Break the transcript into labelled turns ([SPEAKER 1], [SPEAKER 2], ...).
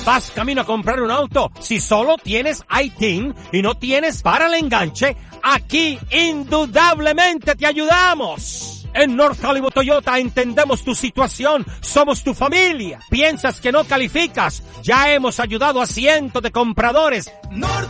[SPEAKER 1] Vas camino a comprar un auto. Si solo tienes ITIN y no tienes para el enganche, aquí indudablemente te ayudamos. En North Hollywood Toyota entendemos tu situación, somos tu familia. ¿Piensas que no calificas? Ya hemos ayudado a cientos de compradores.